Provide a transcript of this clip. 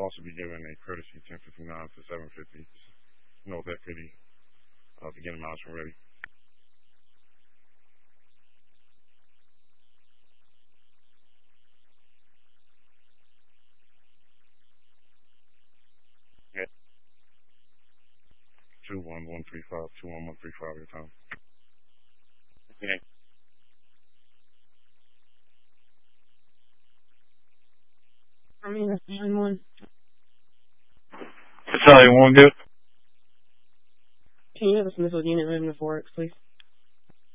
also be given a courtesy 1059 to 750. Note that pretty beginning miles when ready. Okay. 21135, 21135 your time. Okay. I mean, that's the only one. Charlie 1 good. Can you have a Smithfield unit moving to 4X, please?